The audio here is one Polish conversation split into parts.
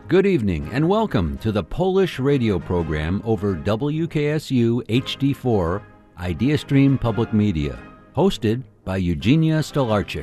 Good evening and welcome to the Polish radio program over WKSU HD4 IdeaStream Public Media, hosted by Eugenia Stolarczyk.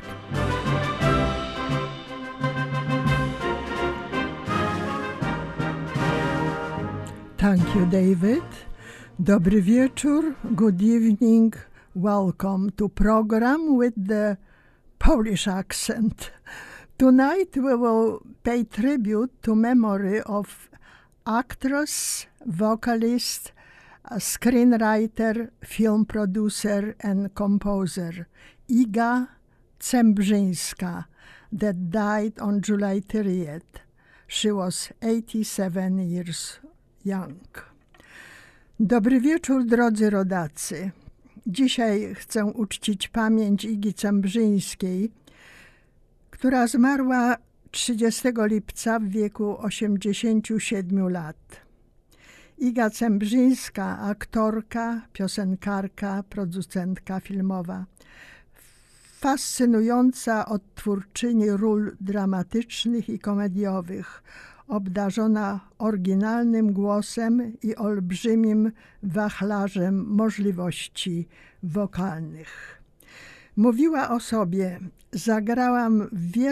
Thank you, David. Dobry wieczór, good evening, welcome to program with the Polish accent. Tonight we will pay tribute to memory of actress, vocalist, screenwriter, film producer and composer Iga Zembrzyńska that died on July 30th. She was 87 years young. Dobry wieczór, drodzy rodacy. Dzisiaj chcę uczcić pamięć Igi Zembrzyńskiej, która zmarła 30 lipca w wieku 87 lat. Iga Zembrzyńska, aktorka, piosenkarka, producentka filmowa, fascynująca odtwórczyni ról dramatycznych i komediowych, obdarzona oryginalnym głosem i olbrzymim wachlarzem możliwości wokalnych. Mówiła o sobie: zagrałam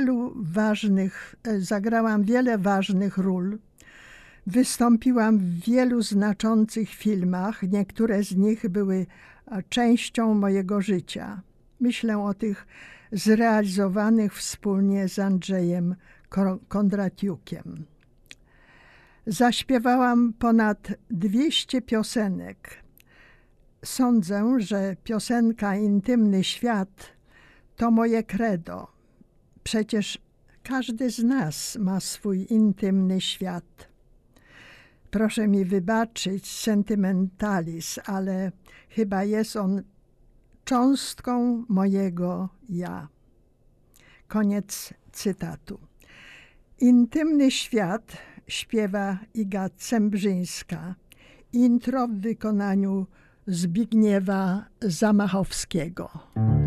wiele ważnych ról, wystąpiłam w wielu znaczących filmach, niektóre z nich były częścią mojego życia. Myślę o tych zrealizowanych wspólnie z Andrzejem Kondratiukiem. Zaśpiewałam ponad 200 piosenek. Sądzę, że piosenka Intymny Świat to moje credo. Przecież każdy z nas ma swój intymny świat. Proszę mi wybaczyć sentymentalizm, ale chyba jest on cząstką mojego ja. Koniec cytatu. Intymny Świat śpiewa Iga Zembrzyńska. Intro w wykonaniu Zbigniewa Zamachowskiego.